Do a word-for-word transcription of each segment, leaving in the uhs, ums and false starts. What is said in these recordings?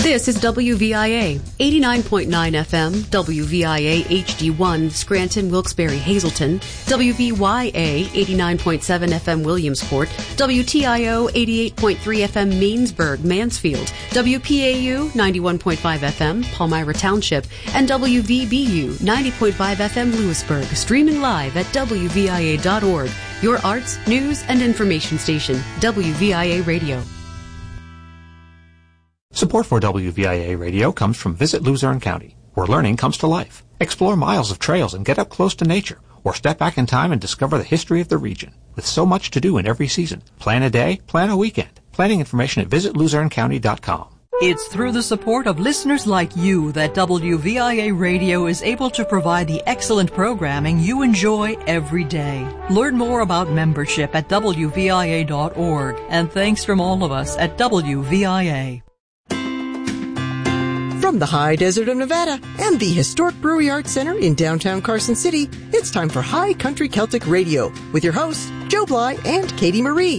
This is W V I A, eighty-nine point nine F M, W V I A H D one, Scranton, Wilkes-Barre, Hazleton, W V Y A, eighty-nine point seven F M, Williamsport, W T I O, eighty-eight point three F M, Mainsburg, Mansfield, W P A U, ninety-one point five F M, Palmyra Township, and W V B U, ninety point five F M, Lewisburg, streaming live at W V I A dot org, your arts, news, and information station, W V I A Radio. Support for W V I A Radio comes from Visit Luzerne County, where learning comes to life. Explore miles of trails and get up close to nature, or step back in time and discover the history of the region. With so much to do in every season, plan a day, plan a weekend. Planning information at visit luzerne county dot com. It's through the support of listeners like you that W V I A Radio is able to provide the excellent programming you enjoy every day. Learn more about membership at W V I A dot org, and thanks from all of us at W V I A. From the high desert of Nevada and the historic Brewery Arts Center in downtown Carson City, it's time for High Country Celtic Radio with your hosts, Joe Bly and Katie Marie.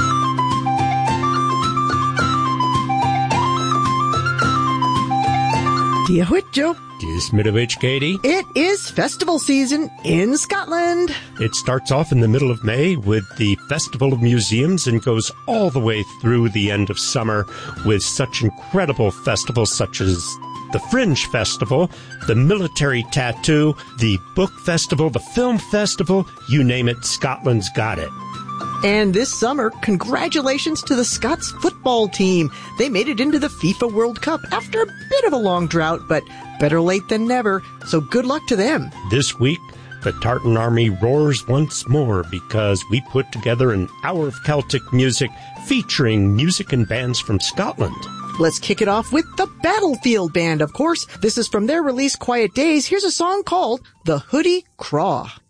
Dia whit, Joe. Dis Mitovich, Katie. It is festival season in Scotland. It starts off in the middle of May with the Festival of Museums and goes all the way through the end of summer with such incredible festivals such as the Fringe Festival, the Military Tattoo, the Book Festival, the Film Festival, you name it, Scotland's got it. And this summer, congratulations to the Scots football team. They made it into the FIFA World Cup after a bit of a long drought, but better late than never, so good luck to them. This week, the Tartan Army roars once more because we put together an hour of Celtic music featuring music and bands from Scotland. Let's kick it off with the Battlefield Band, of course. This is from their release Quiet Days. Here's a song called The Hoodie Craw.